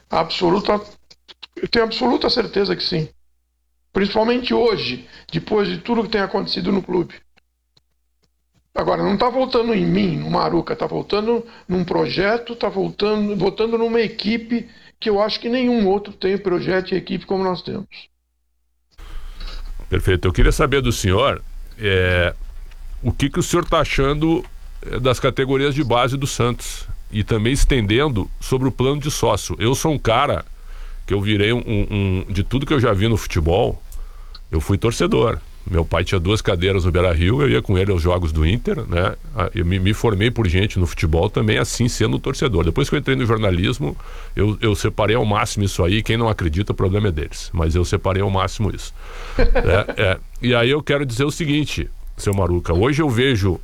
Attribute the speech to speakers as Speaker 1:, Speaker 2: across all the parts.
Speaker 1: Absoluta, eu tenho absoluta certeza que sim. Principalmente hoje, depois de tudo que tem acontecido no clube. Agora, não está voltando em mim, no Maruca, está voltando num projeto, está voltando numa equipe que eu acho que nenhum outro tem projeto e equipe como nós temos.
Speaker 2: Perfeito. Eu queria saber do senhor o que o senhor está achando das categorias de base do Santos e também estendendo sobre o plano de sócio. Eu sou um cara que eu virei de tudo que eu já vi no futebol, eu fui torcedor. Meu pai tinha 2 cadeiras no Beira-Rio, eu ia com ele aos jogos do Inter, né? Eu me formei por gente no futebol também, assim, sendo torcedor. Depois que eu entrei no jornalismo, eu separei ao máximo isso aí. Quem não acredita, o problema é deles. Mas eu separei ao máximo isso. E aí eu quero dizer o seguinte, seu Maruca, hoje eu vejo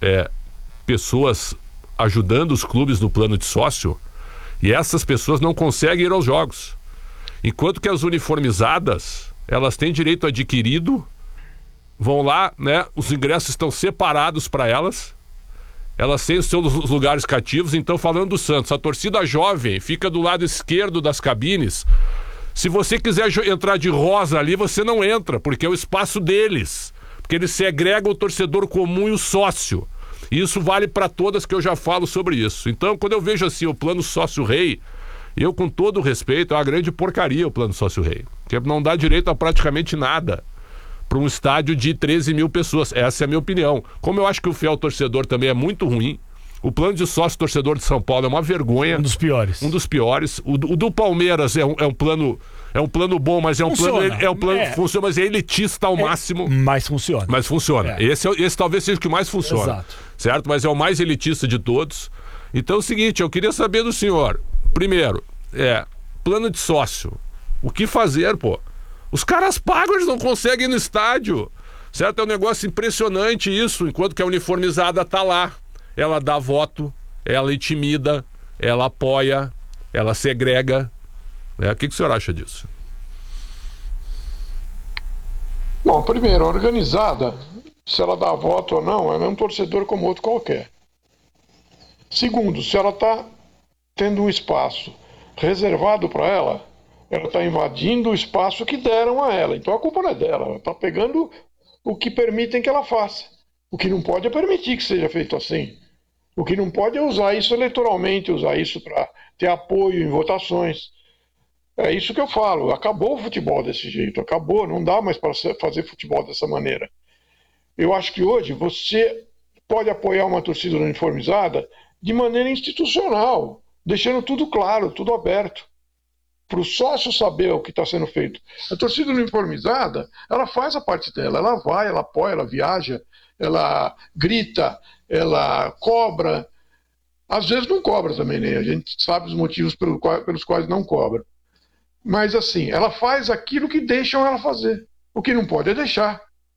Speaker 2: pessoas ajudando os clubes no plano de sócio e essas pessoas não conseguem ir aos jogos. Enquanto que as uniformizadas, elas têm direito adquirido, vão lá, né? Os ingressos estão separados para elas têm os seus lugares cativos. Então, falando do Santos, a torcida jovem fica do lado esquerdo das cabines. Se você quiser entrar de rosa ali, você não entra, porque é o espaço deles, porque eles segregam o torcedor comum e o sócio. E isso vale para todas, que eu já falo sobre isso. Então, quando eu vejo assim o plano sócio-rei, eu, com todo o respeito, é uma grande porcaria o plano sócio-rei, que não dá direito a praticamente nada para um estádio de 13 mil pessoas. Essa é a minha opinião. Como eu acho que o fiel torcedor também é muito ruim, o plano de sócio torcedor de São Paulo é uma vergonha.
Speaker 3: Um dos piores.
Speaker 2: Um dos piores. O do Palmeiras é um plano bom, mas funciona, mas é elitista ao máximo.
Speaker 3: Mas funciona.
Speaker 2: Mas funciona. Esse talvez seja o que mais funciona.
Speaker 3: Exato.
Speaker 2: Certo? Mas é o mais elitista de todos. Então é o seguinte, eu queria saber do senhor, primeiro, plano de sócio. O que fazer, pô? Os caras pagam, eles não conseguem ir no estádio. Certo? É um negócio impressionante isso, enquanto que a uniformizada tá lá. Ela dá voto, ela intimida, ela apoia, ela segrega. O que o senhor acha disso?
Speaker 1: Bom, primeiro, a organizada, se ela dá voto ou não, ela é um torcedor como outro qualquer. Segundo, se ela está tendo um espaço reservado para ela está invadindo o espaço que deram a ela. Então a culpa não é dela, ela está pegando o que permitem que ela faça. O que não pode é permitir que seja feito assim. O que não pode é usar isso eleitoralmente, usar isso para ter apoio em votações. É isso que eu falo, acabou o futebol desse jeito, acabou, não dá mais para fazer futebol dessa maneira. Eu acho que hoje você pode apoiar uma torcida uniformizada de maneira institucional, deixando tudo claro, tudo aberto, para o sócio saber o que está sendo feito. A torcida uniformizada, ela faz a parte dela, ela vai, ela apoia, ela viaja, ela grita, ela cobra. Às vezes não cobra também, né? A gente sabe os motivos pelos quais não cobra. Mas assim, ela faz aquilo que deixam ela fazer. O que não pode é deixar.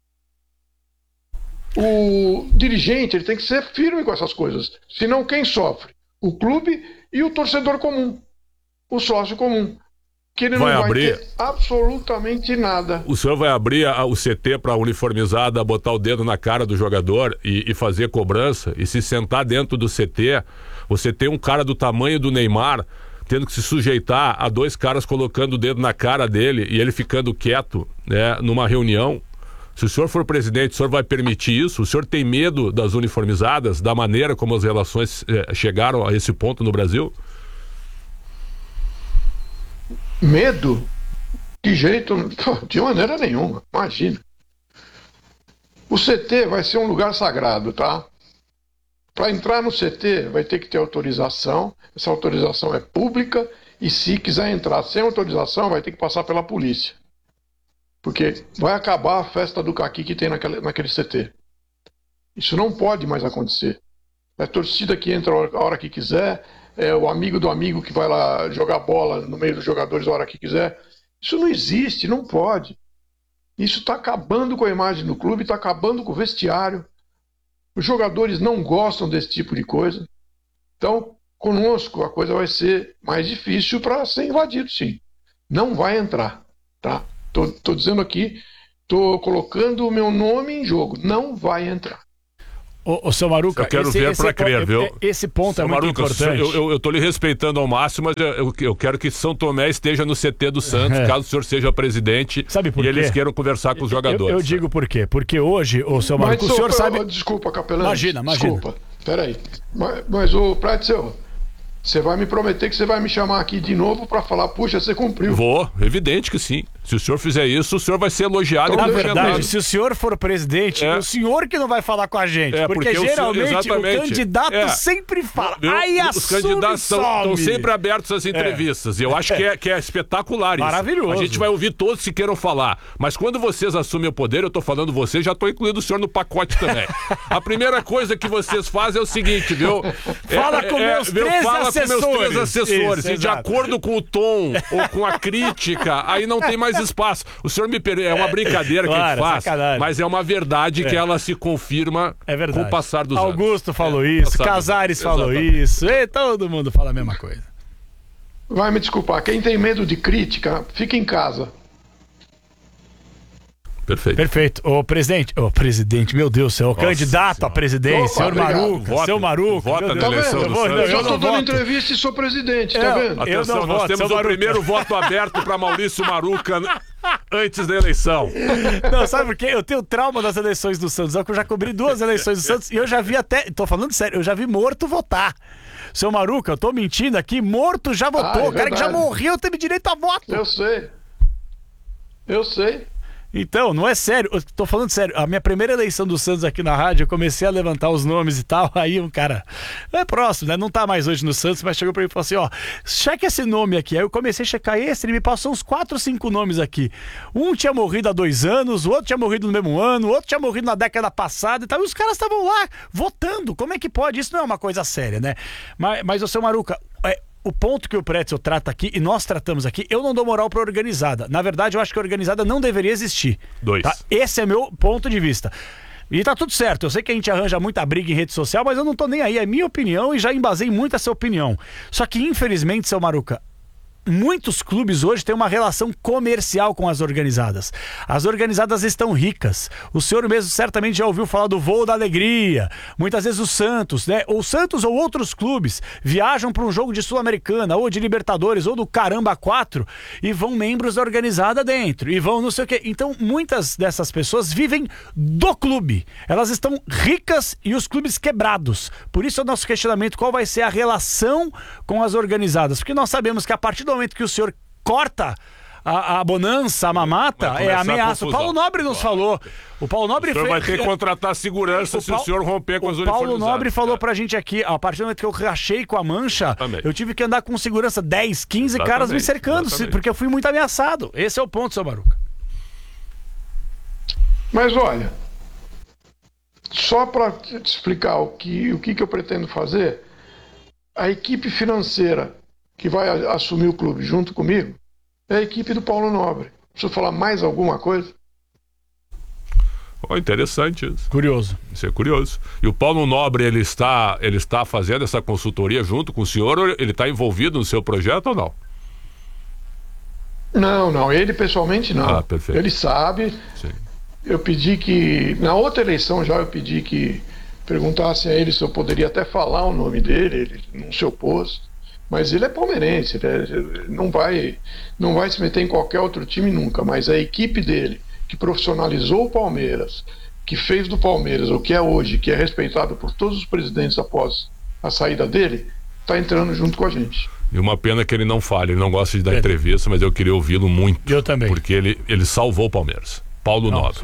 Speaker 1: O dirigente ele tem que ser firme com essas coisas. Senão quem sofre? O clube e o torcedor comum. O sócio comum. Que ele não vai ter absolutamente nada.
Speaker 2: O senhor vai abrir o CT para a uniformizada botar o dedo na cara do jogador e fazer cobrança? E se sentar dentro do CT, você tem um cara do tamanho do Neymar tendo que se sujeitar a 2 caras colocando o dedo na cara dele e ele ficando quieto, né, numa reunião. Se o senhor for presidente, o senhor vai permitir isso? O senhor tem medo das uniformizadas, da maneira como as relações chegaram a esse ponto no Brasil?
Speaker 1: Medo? De jeito, de maneira nenhuma, imagina. O CT vai ser um lugar sagrado, tá? Para entrar no CT vai ter que ter autorização, essa autorização é pública e se quiser entrar sem autorização vai ter que passar pela polícia. Porque vai acabar a festa do caqui que tem naquele CT. Isso não pode mais acontecer. É a torcida que entra a hora que quiser, é o amigo do amigo que vai lá jogar bola no meio dos jogadores a hora que quiser. Isso não existe, não pode. Isso está acabando com a imagem do clube, está acabando com o vestiário. Os jogadores não gostam desse tipo de coisa. Então, conosco a coisa vai ser mais difícil para ser invadido, sim. Não vai entrar, tá? Tô dizendo aqui, tô colocando o meu nome em jogo. Não vai entrar.
Speaker 3: Ô, seu Maruca,
Speaker 2: eu quero ver para crer, viu?
Speaker 3: Esse ponto
Speaker 2: seu
Speaker 3: é muito
Speaker 2: Maruca,
Speaker 3: importante.
Speaker 2: Eu tô lhe respeitando ao máximo, mas eu quero que São Tomé esteja no CT do Santos, caso o senhor seja presidente.
Speaker 3: Sabe por
Speaker 2: e
Speaker 3: quê?
Speaker 2: eles queiram conversar com os jogadores.
Speaker 3: Eu digo por quê? Porque hoje, ô, seu Maruca, o senhor sabe...
Speaker 1: Desculpa, capelão.
Speaker 3: Imagina.
Speaker 1: Desculpa, peraí. Mas ô, Pretzel, você vai me prometer que você vai me chamar aqui de novo para falar, puxa, você cumpriu.
Speaker 2: Vou, evidente que sim. Se o senhor fizer isso, o senhor vai ser elogiado.
Speaker 3: Na verdade, se o senhor for presidente, é o senhor que não vai falar com a gente. Porque geralmente o candidato sempre fala. Aí
Speaker 2: os candidatos estão sempre abertos às entrevistas. E eu acho que é espetacular isso.
Speaker 3: Maravilhoso.
Speaker 2: A gente vai ouvir todos que queiram falar. Mas quando vocês assumem o poder, eu tô falando vocês, já tô incluindo o senhor no pacote também. A primeira coisa que vocês fazem é o seguinte, viu?
Speaker 3: Fala com meus 13 assessores.
Speaker 2: Isso, e de acordo com o tom ou com a crítica, aí não tem mais espaço. O senhor me perdoa, é uma brincadeira que a gente faz, mas é uma verdade que ela se confirma com o passar dos anos.
Speaker 3: Augusto falou isso, Casares falou isso, e todo mundo fala a mesma coisa.
Speaker 1: Vai me desculpar, quem tem medo de crítica, fica em casa.
Speaker 3: Perfeito. Ô, presidente, meu Deus do céu, candidato à presidência, senhor Maruca, seu Maruca.
Speaker 2: Vota na eleição do Santos.
Speaker 1: Eu já estou dando entrevista e sou presidente, tá vendo?
Speaker 2: Atenção, nós temos o primeiro voto aberto para Maurício Maruca antes da eleição.
Speaker 3: Não, sabe por quê? Eu tenho trauma das eleições do Santos, eu já cobri 2 eleições do Santos e eu já vi tô falando sério, eu já vi morto votar. Seu Maruca, eu tô mentindo aqui, morto já votou, o cara que já morreu teve direito a voto.
Speaker 1: Eu sei.
Speaker 3: Então, não é sério, eu tô falando sério. A minha primeira eleição do Santos aqui na rádio, eu comecei a levantar os nomes e tal, aí um cara, é próximo, né? Não tá mais hoje no Santos, mas chegou pra mim e falou assim, ó, checa esse nome aqui. Aí eu comecei a checar esse, ele me passou uns 4 ou 5 nomes aqui. Um tinha morrido há 2 anos, o outro tinha morrido no mesmo ano, o outro tinha morrido na década passada e tal, e os caras estavam lá votando. Como é que pode? Isso não é uma coisa séria, né? Mas o seu Maruca, o ponto que o Pretzel trata aqui, e nós tratamos aqui, eu não dou moral pra organizada. Na verdade, eu acho que a organizada não deveria existir.
Speaker 2: 2.
Speaker 3: Tá? Esse é meu ponto de vista. E tá tudo certo, eu sei que a gente arranja muita briga em rede social, mas eu não tô nem aí, é minha opinião e já embasei muito essa opinião. Só que, infelizmente, seu Maruca, muitos clubes hoje têm uma relação comercial com as organizadas. As organizadas estão ricas. O senhor mesmo certamente já ouviu falar do Voo da Alegria. Muitas vezes o Santos, né? O Santos ou outros clubes viajam para um jogo de Sul-Americana ou de Libertadores ou do Caramba 4 e vão membros da organizada dentro e vão não sei o quê. Então muitas dessas pessoas vivem do clube. Elas estão ricas e os clubes quebrados. Por isso é o nosso questionamento, qual vai ser a relação com as organizadas? Porque nós sabemos que a partir do momento que o senhor corta a bonança, a mamata, é ameaça. O Paulo Nobre nos falou. O Paulo Nobre
Speaker 2: o senhor vai ter que contratar segurança se o senhor romper com as uniformizadas.
Speaker 3: O Paulo Nobre falou pra gente aqui, a partir do momento que eu rachei com a mancha, eu tive que andar com segurança, 10, 15 caras me cercando, porque eu fui muito ameaçado. Esse é o ponto, seu Maruca.
Speaker 1: Mas olha, só para te explicar o que eu pretendo fazer, a equipe financeira que vai assumir o clube junto comigo é a equipe do Paulo Nobre. Preciso falar mais alguma coisa?
Speaker 2: Interessante isso.
Speaker 3: Curioso.
Speaker 2: Isso é curioso. E o Paulo Nobre, ele está fazendo essa consultoria junto com o senhor, ou ele está envolvido no seu projeto ou não?
Speaker 1: Não, ele pessoalmente não.
Speaker 2: Ah, perfeito.
Speaker 1: Ele sabe.
Speaker 2: Sim.
Speaker 1: Eu pedi que, na outra eleição já, eu pedi que perguntassem a ele se eu poderia até falar o nome dele, ele não se opôs. Mas ele é palmeirense, ele não vai se meter em qualquer outro time nunca, mas a equipe dele, que profissionalizou o Palmeiras, que fez do Palmeiras o que é hoje, que é respeitado por todos os presidentes após a saída dele, está entrando junto com a gente.
Speaker 2: E uma pena que ele não fale, ele não gosta de dar entrevista, mas eu queria ouvi-lo muito.
Speaker 3: Eu também.
Speaker 2: Porque ele salvou o Palmeiras. Paulo Nobre.